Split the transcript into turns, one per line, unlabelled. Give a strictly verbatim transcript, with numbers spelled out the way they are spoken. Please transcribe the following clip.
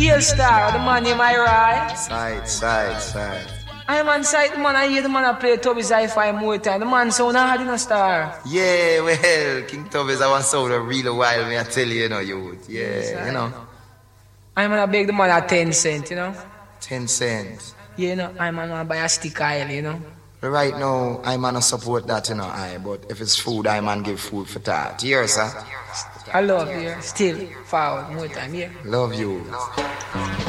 Here star, the man in my right.
Side, side, side.
I'm on site, the man. I hear the man I play Tubby's hi-fi more time. The man sound hard in a star.
Yeah, well, King Tubby's I want sound a real while, me I tell you, you know, youth. Yeah, yes, you know.
I'm gonna beg the man at ten cent, you know.
Ten cents.
Yeah, you know, I'm gonna buy a stick oil, you know.
Right now, I'm gonna support that, you know, I. But if it's food, I'm gonna give food for that. Here, sir.
I love you. Still forward more time, yeah.
Love you.